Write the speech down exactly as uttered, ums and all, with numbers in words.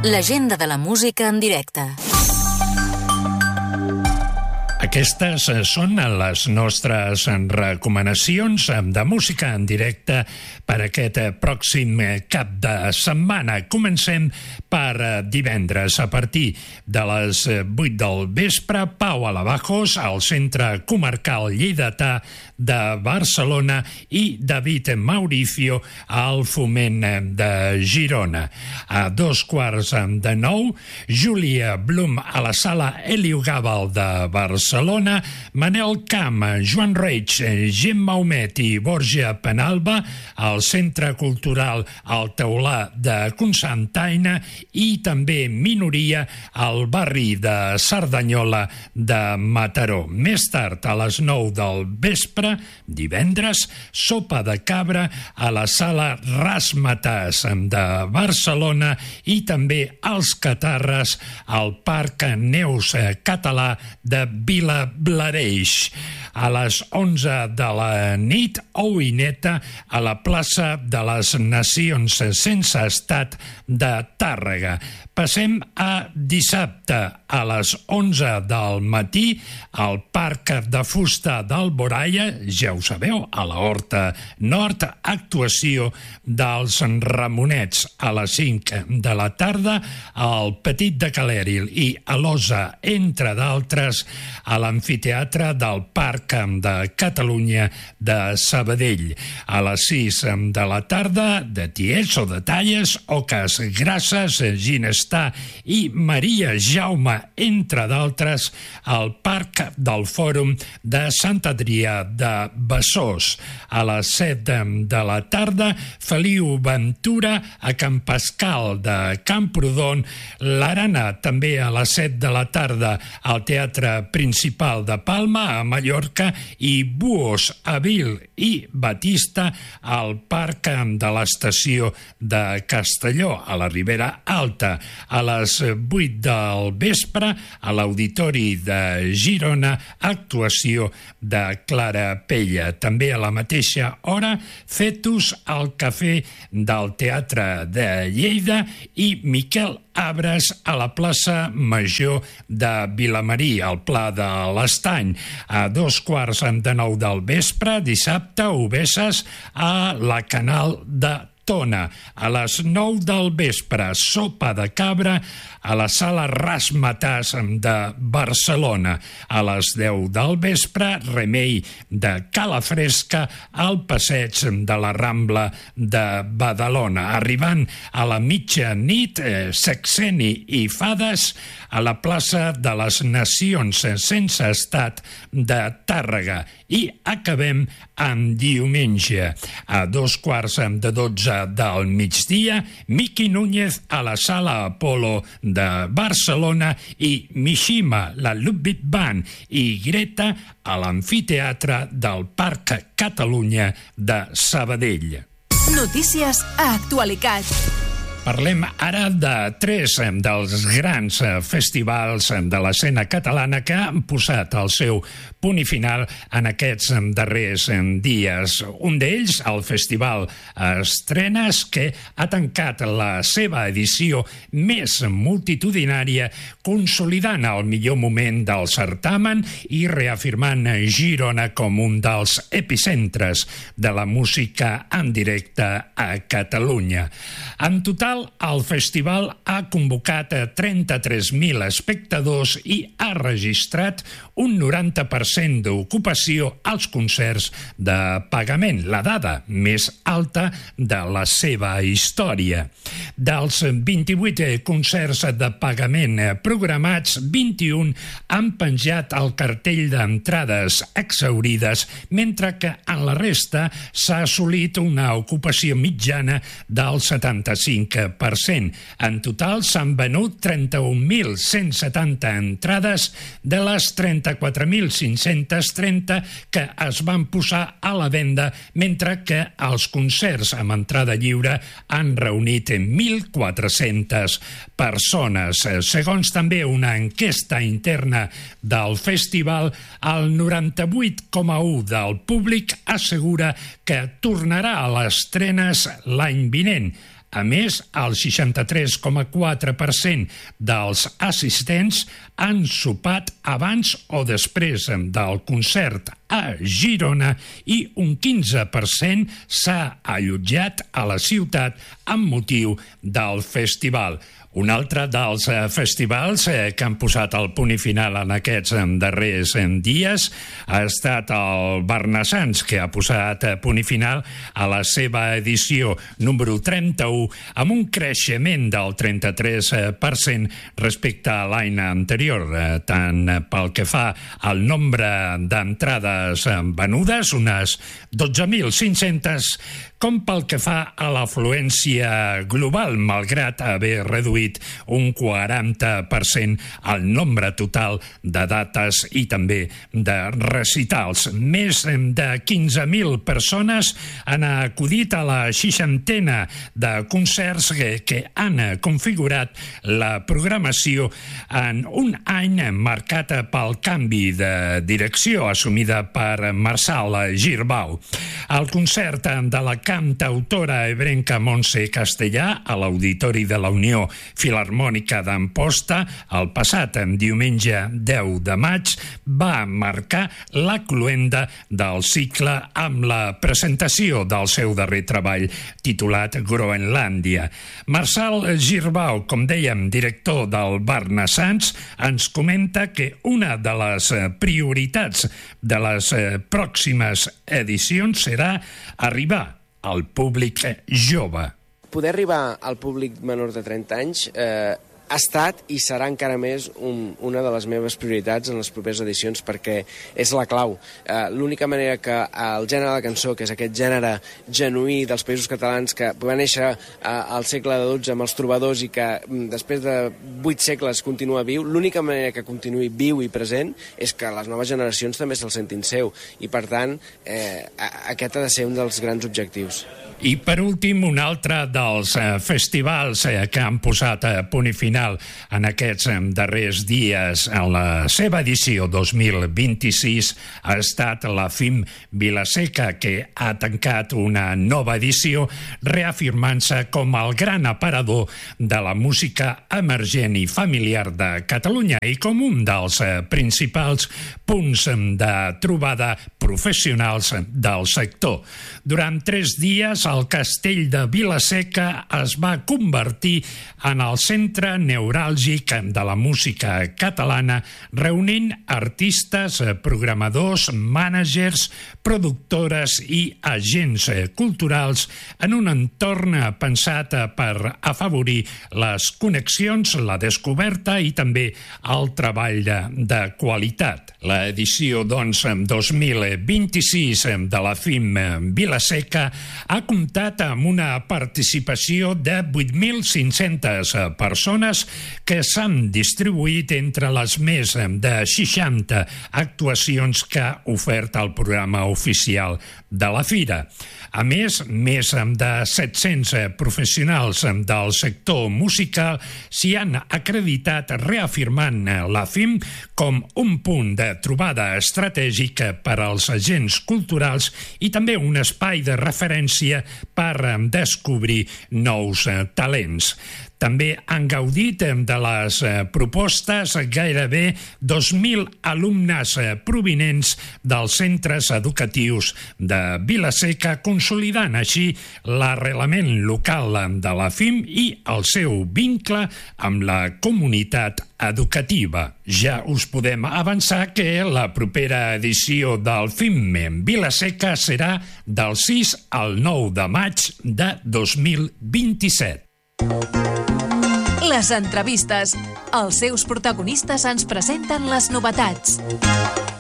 L'agenda de la música en directe. Aquestes són les nostres recomanacions de música en directe per aquest pròxim cap de setmana. Comencem per divendres. A partir de les vuit del vespre, Pau Alabajos, al Centre Comarcal Lleidatà de Barcelona, i David Mauricio al Foment de Girona. A dos quarts de nou, Júlia Blum a la Sala Heliu Gàbal de Barcelona. Barcelona, Manel Camp, Joan Reig, Gemma Humet i Borja Penalba al Centre Cultural El Teulà de Cocentaina, i també Minoria al barri de Cerdanyola de Mataró. Més tard, a les nou del vespre, divendres, Sopa de Cabra a la Sala Razzmatazz de Barcelona, i també als Catarres al Parc Neus Català de Vila Blareix. A les onze de la nit, Oineta a la plaça de les Nacions sense estat de Tàrrega. Passem a dissabte a les onze del matí al Parc de Fusta d'Alboraia, ja ho sabeu, a la Horta Nord, actuació dels Ramonets. A les cinc de la tarda al Petit de Calèril i a l'Osa, entre d'altres, a l'amfiteatre del Parc de Catalunya de Sabadell. A les sis de la tarda, de Tiets o de Talles, Oques Grasses, Ginestar i Maria Jaume, entre d'altres, al Parc del Fòrum de Sant Adrià de Besòs. A les set de la tarda, Feliu Ventura a Can Pascal de Camprodon, l'Arana també a les set de la tarda al Teatre Principal de Palma, a Mallorca, i Buos, Avil i Batista al Parc de l'Estació de Castelló, a la Ribera Alta. A les vuit del vespre, a l'Auditori de Girona, actuació de Clara Pella. També a la mateixa hora, Fetus al Cafè del Teatre de Lleida, i Miquel Abres a la plaça Major de Vilamarí, al Pla de l'Estany. A dos quarts de nou del vespre, dissabte, Obeses a la Canal de Tona. A les nou del vespre, Sopa de Cabra a la Sala Razzmatazz de Barcelona. A les deu del vespre, Remei de Calafresca al Passeig de la Rambla de Badalona. Arribant a la mitjanit, eh, Sexeni i Fades a la plaça de les Nacions sense estat de Tàrrega. I acabem amb diumenge. A dos quarts de dotze del migdia, Miqui Núñez a la Sala Apolo de Barcelona, i Mishima, la Ludwig Band i Greta a l'amfiteatre del Parc Catalunya de Sabadell. Notícies a Actualitat. Parlem ara de tres dels grans festivals de l'escena catalana que han posat el seu punt i final en aquests darrers dies. Un d'ells, el Festival Estrenes, que ha tancat la seva edició més multitudinària, consolidant el millor moment del certamen i reafirmant Girona com un dels epicentres de la música en directe a Catalunya. En total, el festival ha convocat a trenta-tres mil espectadors i ha registrat un noranta per cent d'ocupació als concerts de pagament, la dada més alta de la seva història. Dels vint-i-vuit concerts de pagament programats, vint-i-un han penjat el cartell d'entrades exhaurides, mentre que en la resta s'ha assolit una ocupació mitjana del setanta-cinc per cent. En total s'han venut trenta-un mil cent setanta entrades de les trenta-quatre mil cinc-cents trenta que es van posar a la venda, mentre que els concerts amb entrada lliure han reunit mil quatre-centes persones. Segons també una enquesta interna del festival, el noranta-vuit coma u del públic assegura que tornarà a les estrenes l'any vinent. A més, el seixanta-tres coma quatre per cent dels assistents han sopat abans o després del concert a Girona i un quinze per cent s'ha allotjat a la ciutat amb motiu del festival. Un altre dels eh, festivals eh, que han posat el punt i final en aquests eh, darrers eh, dies ha estat el Barnassans, que ha posat eh, punt i final a la seva edició número trenta-u amb un creixement del trenta-tres per cent respecte a l'any anterior, eh, tant pel que fa al nombre d'entrades eh, venudes, unes dotze mil cinc-centes, com pel que fa a l'afluència global, malgrat haver reduït un quaranta per cent el nombre total de dates i també de recitals. Més de quinze mil persones han acudit a la seixantena de concerts que, que han configurat la programació en un any marcat pel canvi de direcció assumida per Marçal Girbau. El concert de la cantautora ebrenca Montse Castellà a l'Auditori de la Unió Filharmònica d'Amposta el passat diumenge deu de maig va marcar la cloenda del cicle amb la presentació del seu darrer treball titulat Groenlàndia. Marçal Girbau, com dèiem, director del Barnassans, ens comenta que una de les prioritats de les pròximes edicions serà arribar al públic jove. Poder arribar al públic menor de trenta anys eh, ha estat i serà encara més un, una de les meves prioritats en les properes edicions, perquè és la clau. Eh, l'única manera que el gènere de la cançó, que és aquest gènere genuí dels països catalans que va néixer eh, al segle dotze amb els trobadors i que després de vuit segles continua viu, l'única manera que continuï viu i present és que les noves generacions també se'l sentin seu, i per tant eh, aquest ha de ser un dels grans objectius. I per últim, un altre dels eh, festivals eh, que han posat a punt i final en aquests eh, darrers dies en la seva edició dos mil vint-i-sis ha estat la F I M Vila-seca, que ha tancat una nova edició reafirmant-se com el gran aparador de la música emergent i familiar de Catalunya i com un dels eh, principals punts de trobada professionals del sector. Durant tres dies, el castell de Vila-seca es va convertir en el centre neuràlgic de la música catalana, reunint artistes, programadors, mànagers, productores i agents culturals en un entorn pensat per afavorir les connexions, la descoberta i també el treball de, de qualitat. L'edició, doncs, dos mil vint-i-sis de la F I M Vila-seca ha comptat amb una participació de vuit mil cinc-centes persones que s'han distribuït entre les més de seixanta actuacions que ha ofert el programa oficial de la fira. A més, més de set-cents professionals del sector musical s'hi han acreditat, reafirmant la F I M com un punt de trobada estratègic per als agents culturals i també un espai de referència per descobrir nous talents. També han gaudit de les propostes gairebé dos mil alumnes provinents dels centres educatius de Vila-seca, consolidant així l'arrelament local de la F I M i el seu vincle amb la comunitat educativa. Ja us podem avançar que la propera edició del F I M en Vila-seca serà del sis al nou de maig de dos mil vint-i-set. Les entrevistes. Els seus protagonistes ens presenten les novetats.